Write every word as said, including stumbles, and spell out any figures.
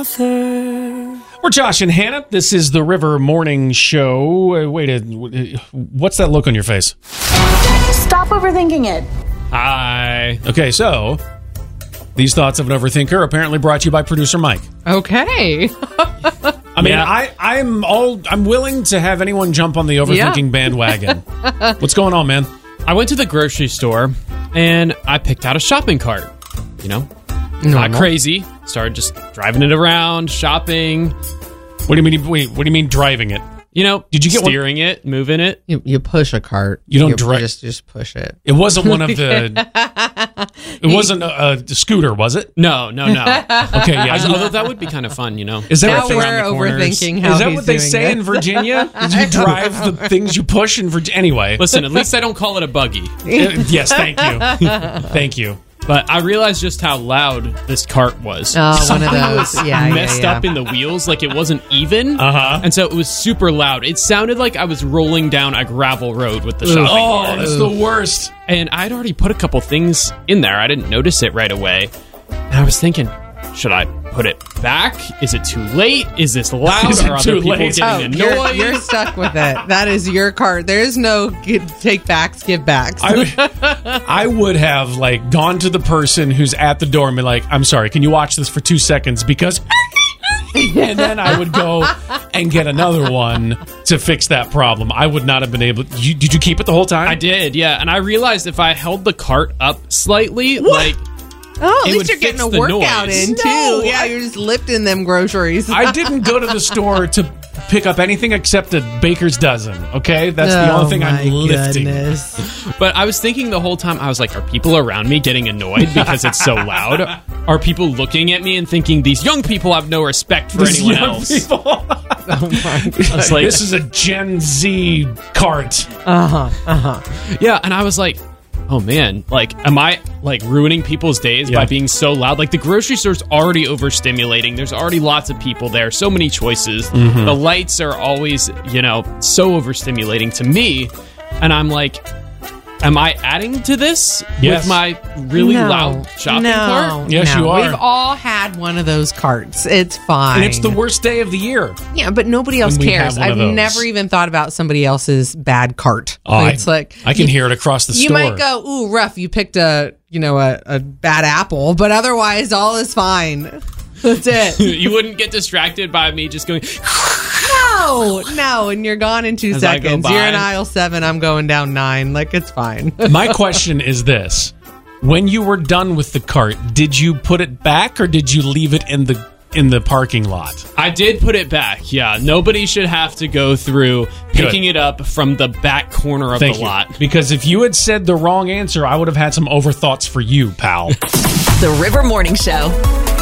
author. We're Josh and Hannah. This is the River Morning Show. Uh, wait, a, what's that look on your face? Stop overthinking it. Hi. Okay, so these thoughts of an overthinker apparently brought to you by producer Mike. Okay. I mean, yeah. I, I'm all I'm willing to have anyone jump on the overthinking yeah. bandwagon. What's going on, man? I went to the grocery store and I picked out a shopping cart. You know, not crazy. Started just driving it around, shopping. What do you mean? Wait, what do you mean driving it? You know, did you get steering one? it, moving it? You, you push a cart. You don't you drive. Just just push it. It wasn't one of the. It wasn't a, a scooter, was it? No, no, no. Okay, yeah. Although that would be kind of fun, you know. Is that now what they, we're overthinking how Is that he's what they doing say it? in Virginia? Is you drive the things you push in Virginia? Anyway, listen. At least I don't call it a buggy. Yes, thank you, thank you. But I realized just how loud this cart was. Oh, Something one of those. was Yeah, messed yeah, yeah. up in the wheels, like it wasn't even. Uh-huh. And so it was super loud. It sounded like I was rolling down a gravel road with the shopping Oh, cart. that's the worst. And I'd already put a couple things in there. I didn't notice it right away. And I was thinking, should I put it back? Is it too late? Is this loud? Is it Are too other people late? getting Oh, annoyed? you're, you're stuck with it. That is your cart. There's no get, take backs, give backs. I, I would have like gone to the person who's at the door and be like, "I'm sorry, can you watch this for two seconds?" Because, and then I would go and get another one to fix that problem. I would not have been able. You, did you keep it the whole time? I did, yeah. And I realized if I held the cart up slightly, What? like. Oh, at It least would you're getting fix a the workout noise. in, too. No, yeah, I- you're just lifting them groceries. I didn't go to the store to pick up anything except a baker's dozen. Okay, that's the Oh, only thing my I'm lifting. goodness. But I was thinking the whole time, I was like, are people around me getting annoyed because it's so loud? Are people looking at me and thinking these young people have no respect for These anyone young else? people. Oh, my God. It's like, This is a Gen Z cart. Uh-huh, uh-huh. yeah, and I was like, oh man, like, am I like ruining people's days Yeah. by being so loud? Like, the grocery store's already overstimulating. There's already lots of people there, so many choices. Mm-hmm. The lights are always, you know, so overstimulating to me. And I'm like, am I adding to this Yes. with my really No, loud shopping no, cart? Yes, no. you are. We've all had one of those carts. It's fine. And it's the worst day of the year. Yeah, but nobody else When we cares. have one I've of those. never even thought about somebody else's bad cart. Oh, it's I, like I can hear it across the you store. might go, ooh, rough. You picked a, you know, a, a bad apple, but otherwise, all is fine. That's it. You wouldn't get distracted by me just going, No, no, and you're gone in two As I go seconds. You're by. in aisle seven. I'm going down nine. Like it's fine. My question is this. When you were done with the cart, did you put it back or did you leave it in the in the parking lot? I did put it back. Yeah, nobody should have to go through picking Good. it up from the back corner of Thank the you. lot. Because if you had said the wrong answer, I would have had some overthoughts for you, pal. The River Morning Show.